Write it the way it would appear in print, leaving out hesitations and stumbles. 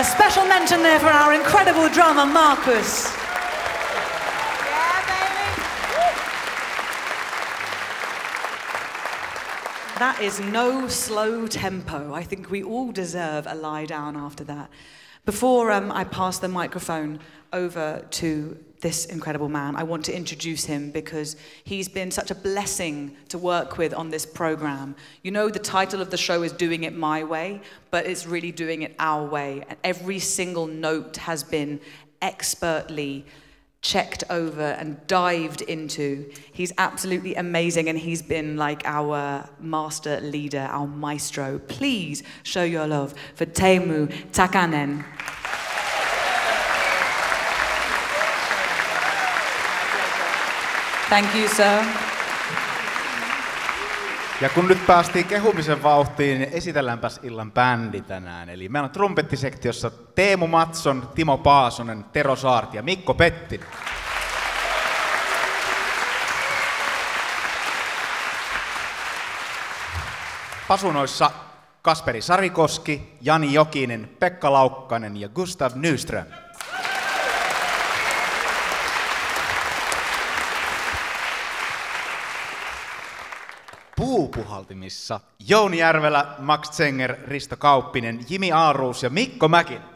special mention there for our incredible drummer, Marcus. That is no slow tempo. I think we all deserve a lie down after that. Before I pass the microphone over to this incredible man, I want to introduce him because he's been such a blessing to work with on this program. You know, the title of the show is Doing It My Way, but it's really doing it our way. And every single note has been expertly checked over and dived into. He's absolutely amazing, and he's been like our master leader, our maestro. Please show your love for Teemu Takanen. Thank you, sir. Ja kun nyt päästiin kehumisen vauhtiin, niin esitelläänpäs illan bändi tänään. Eli meillä on trumpettisektiossa Teemu Matson, Timo Paasonen, Tero Saarti ja Mikko Pettinen. Pasunoissa Kasperi Sarikoski, Jani Jokinen, Pekka Laukkanen ja Gustav Nyström. Puupuhaltimissa Jouni Järvelä, Max Zenger, Risto Kauppinen, Jimi Aaruus ja Mikko Mäkinen.